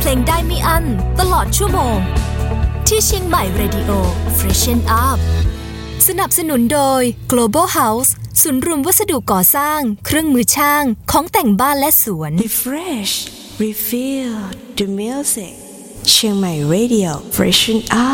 ลงได้ไม่อั้นตลอดชั่วโมงที่เชียงใหม่ Radio Freshen Up สนับสนุนโดย Global House ศูนย์รวมวัสดุก่อสร้างเครื่องมือช่างของแต่งบ้านและสวน Refresh, refill the music เชียงใหม่ Radio Freshen Up